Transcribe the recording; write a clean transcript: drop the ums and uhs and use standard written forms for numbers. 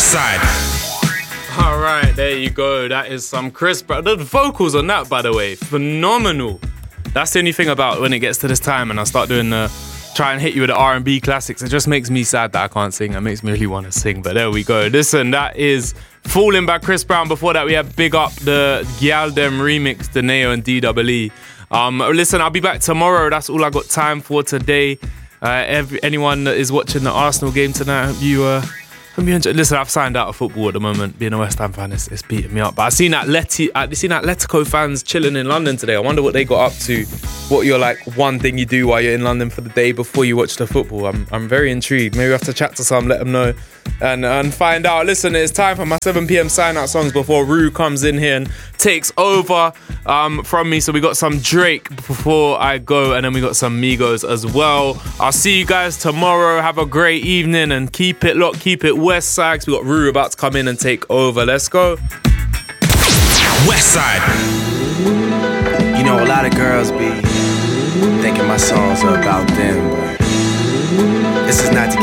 Westside. All right, there you go. That is some Chris Brown. The vocals on that, by the way, phenomenal. That's the only thing about when it gets to this time and I start doing try and hit you with the R&B classics. It just makes me sad that I can't sing. It makes me really want to sing. But there we go. Listen, that is Falling by Chris Brown. Before that, we had Big Up, the Gyaldem remix, Deneo and DEE. Listen, I'll be back tomorrow. That's all I got time for today. Anyone that is watching the Arsenal game tonight, I hope you enjoy. Listen, I've signed out of football at the moment. Being a West Ham fan, it's beating me up. But I've seen Atletico fans chilling in London today. I wonder what they got up to. What your one thing you do while you're in London for the day before you watch the football. I'm very intrigued. Maybe I have to chat to some, let them know, and find out. Listen, it's time for my 7 p.m. sign out songs before Rue comes in here and takes over from me. So we got some Drake before I go, and then we got some Migos as well. I'll see you guys tomorrow. Have a great evening and keep it locked, keep it West Side. We got Rue about to come in and take over. Let's go. West Side. You know, a lot of girls be thinking my songs are about them, but this is not to